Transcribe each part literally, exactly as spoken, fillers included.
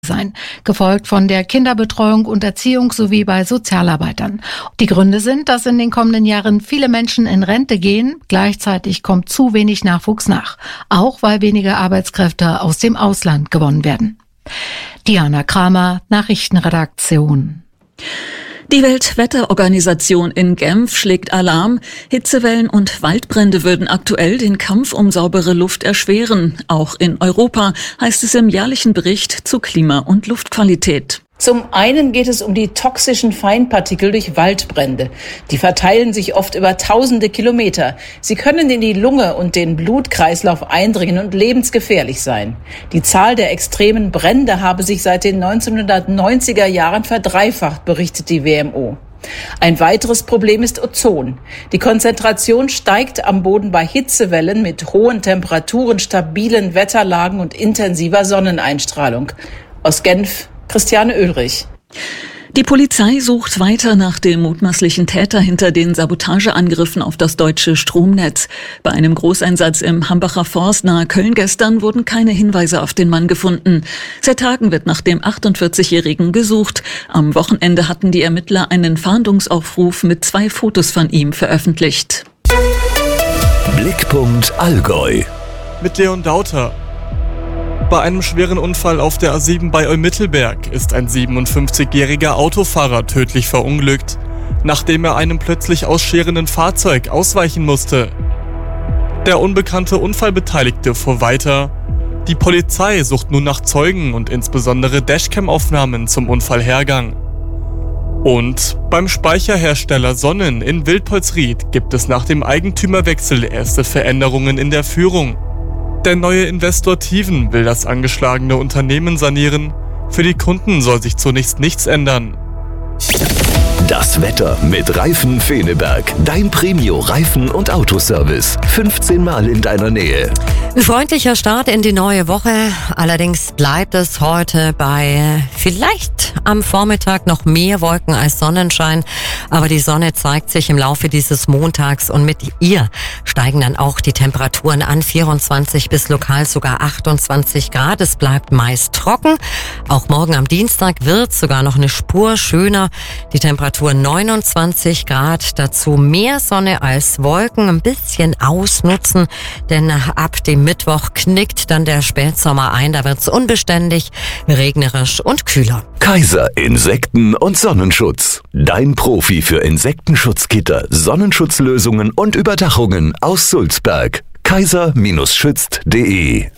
sein, gefolgt von der Kinderbetreuung und Erziehung sowie bei Sozialarbeitern. Die Gründe sind, dass in den kommenden Jahren viele Menschen in Rente gehen, gleichzeitig kommt zu wenig Nachwuchs nach, auch weil weniger Arbeitskräfte aus dem Ausland gewonnen werden. Diana Kramer, Nachrichtenredaktion. Die Weltwetterorganisation in Genf schlägt Alarm. Hitzewellen und Waldbrände würden aktuell den Kampf um saubere Luft erschweren. Auch in Europa, heißt es im jährlichen Bericht zu Klima- und Luftqualität. Zum einen geht es um die toxischen Feinpartikel durch Waldbrände. Die verteilen sich oft über tausende Kilometer. Sie können in die Lunge und den Blutkreislauf eindringen und lebensgefährlich sein. Die Zahl der extremen Brände habe sich seit den neunzehnhundertneunziger Jahren verdreifacht, berichtet die W M O. Ein weiteres Problem ist Ozon. Die Konzentration steigt am Boden bei Hitzewellen mit hohen Temperaturen, stabilen Wetterlagen und intensiver Sonneneinstrahlung. Aus Genf, Christiane Oehlrich. Die Polizei sucht weiter nach dem mutmaßlichen Täter hinter den Sabotageangriffen auf das deutsche Stromnetz. Bei einem Großeinsatz im Hambacher Forst nahe Köln gestern wurden keine Hinweise auf den Mann gefunden. Seit Tagen wird nach dem achtundvierzigjährigen gesucht. Am Wochenende hatten die Ermittler einen Fahndungsaufruf mit zwei Fotos von ihm veröffentlicht. Blickpunkt Allgäu. Mit Leon Dauter. Bei einem schweren Unfall auf der A sieben bei Olmittelberg ist ein siebenundfünfzigjähriger Autofahrer tödlich verunglückt, nachdem er einem plötzlich ausscherenden Fahrzeug ausweichen musste. Der unbekannte Unfallbeteiligte fuhr weiter. Die Polizei sucht nun nach Zeugen und insbesondere Dashcam-Aufnahmen zum Unfallhergang. Und beim Speicherhersteller Sonnen in Wildpolsried gibt es nach dem Eigentümerwechsel erste Veränderungen in der Führung. Der neue Investor Tiven will das angeschlagene Unternehmen sanieren. Für die Kunden soll sich zunächst nichts ändern. Das Wetter mit Reifen Feneberg. Dein Premio-Reifen- und Autoservice. fünfzehn Mal in deiner Nähe. Ein freundlicher Start in die neue Woche. Allerdings bleibt es heute bei vielleicht am Vormittag noch mehr Wolken als Sonnenschein. Aber die Sonne zeigt sich im Laufe dieses Montags und mit ihr steigen dann auch die Temperaturen an. vierundzwanzig bis lokal sogar achtundzwanzig Grad. Es bleibt meist trocken. Auch morgen am Dienstag wird sogar noch eine Spur schöner. Die Temperatur neunundzwanzig Grad, dazu mehr Sonne als Wolken, ein bisschen ausnutzen, denn ab dem Mittwoch knickt dann der Spätsommer ein, da wird's unbeständig, regnerisch und kühler. Kaiser Insekten- und Sonnenschutz. Dein Profi für Insektenschutzgitter, Sonnenschutzlösungen und Überdachungen aus Sulzberg. kaiser Schützt punkt de.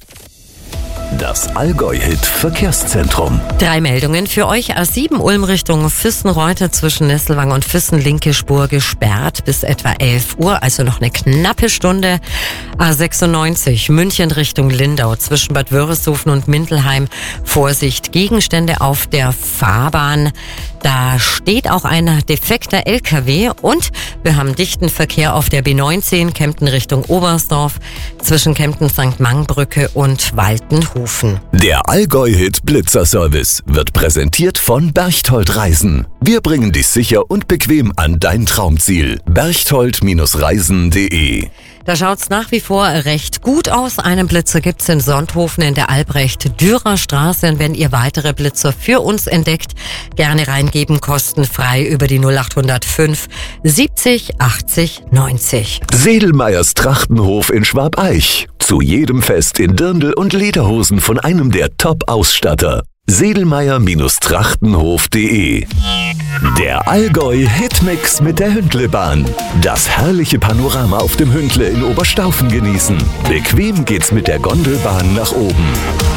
Das Allgäu-Hit-Verkehrszentrum. Drei Meldungen für euch. A sieben Ulm Richtung Füssen-Reute zwischen Nesselwang und Füssen, linke Spur gesperrt bis etwa elf Uhr, also noch eine knappe Stunde. A sechsundneunzig München Richtung Lindau zwischen Bad Wörishofen und Mindelheim. Vorsicht, Gegenstände auf der Fahrbahn. Da steht auch ein defekter L K W und wir haben dichten Verkehr auf der B neunzehn Kempten Richtung Oberstdorf zwischen Kempten Sankt Mangbrücke und Waltenhofen. Der Allgäu-Hit Blitzer-Service wird präsentiert von Berchtold Reisen. Wir bringen dich sicher und bequem an dein Traumziel. berchtold Reisen punkt de. Da schaut's nach wie vor recht gut aus. Einen Blitzer gibt's in Sonthofen in der Albrecht-Dürer-Straße. Und wenn ihr weitere Blitzer für uns entdeckt, gerne reingeben, kostenfrei über die null acht null fünf siebzig achtzig neunzig. Sedelmeyers Trachtenhof in Schwabeich. Zu jedem Fest in Dirndl und Lederhosen von einem der Top-Ausstatter. Sedelmeyer Trachtenhof punkt de. Der Allgäu-Hitmix mit der Hündlebahn. Das herrliche Panorama auf dem Hündle in Oberstaufen genießen. Bequem geht's mit der Gondelbahn nach oben.